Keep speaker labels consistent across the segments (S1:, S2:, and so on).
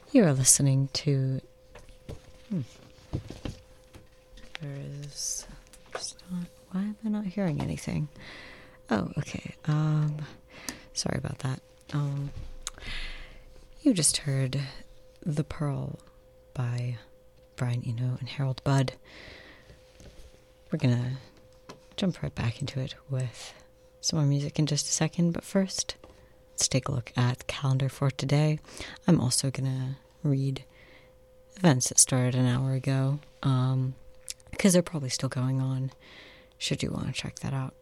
S1: You're listening to... Why am I not hearing anything? Oh, okay. Sorry about that. You just heard The Pearl by Brian Eno and Harold Budd. We're gonna jump right back into it with some more music in just a second, but first, let's take a look at the calendar for today. I'm also gonna read events that started an hour ago, because they're probably still going on, should you want to check that out.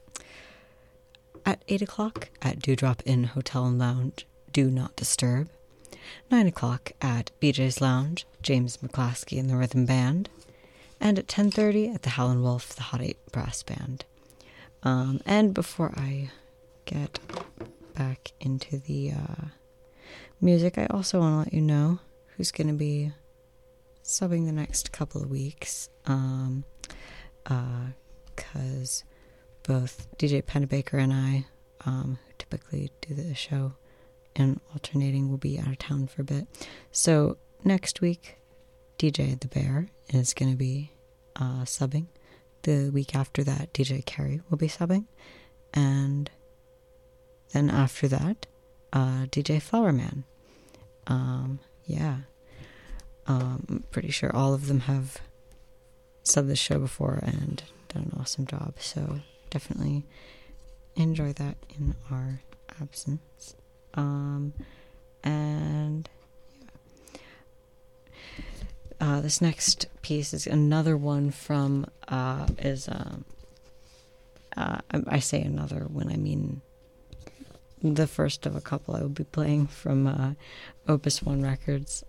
S1: At 8 o'clock at Dewdrop Inn Hotel and Lounge, Do Not Disturb. 9 o'clock at BJ's Lounge, James McClaskey and the Rhythm Band. And at 10:30 at the Howlin' Wolf, the Hot 8 Brass Band. And before I get back into the music, I also want to let you know who's going to be subbing the next couple of weeks. Because both DJ Pennebaker and I, who typically do the show and alternating, will be out of town for a bit. So next week, DJ The Bear is going to be subbing. The week after that, DJ Carey will be subbing. And then after that, DJ Flowerman. I'm pretty sure all of them have subbed the show before and done an awesome job. So definitely enjoy that in our absence. This next piece is another one from, I say another when I mean the first of a couple I will be playing from Opus One Records,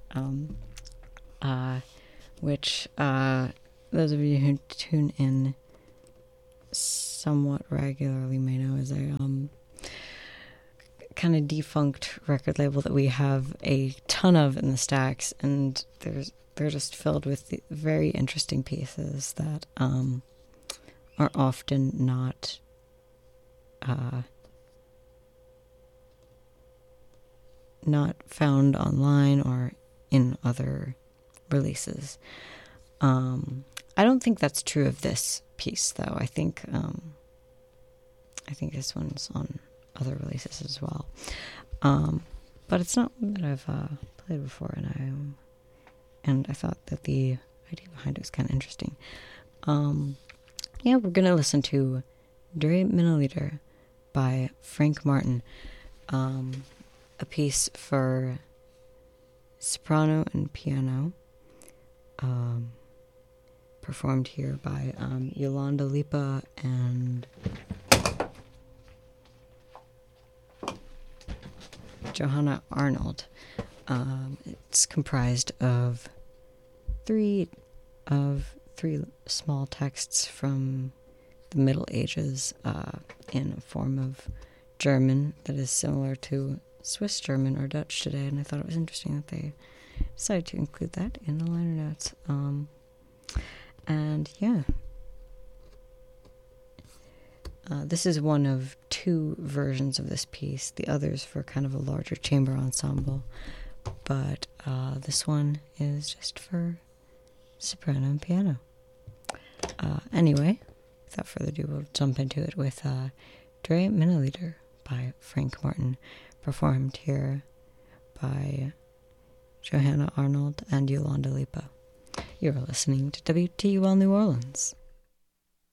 S1: which those of you who tune in somewhat regularly may know is a kind of defunct record label that we have a ton of in the stacks, and they're just filled with very interesting pieces that are often not found online or in other releases. I don't think that's true of this piece, though. I think this one's on other releases as well. But it's not one that I've played before, and I thought that the idea behind it was kind of interesting. We're gonna listen to Dre Milliliter by Frank Martin, a piece for soprano and piano, performed here by Yolanda Lipa and Johanna Arnold. It's comprised of three small texts from the Middle Ages in a form of German that is similar to Swiss German or Dutch today, and I thought it was interesting that they decided to include that in the liner notes. This is one of two versions of this piece. The other's for kind of a larger chamber ensemble, but this one is just for soprano and piano. Anyway, without further ado, we'll jump into it with Dre Milliliter by Frank Martin, performed here by Johanna Arnold and Yolanda Lipa. You're listening to WTUL New Orleans.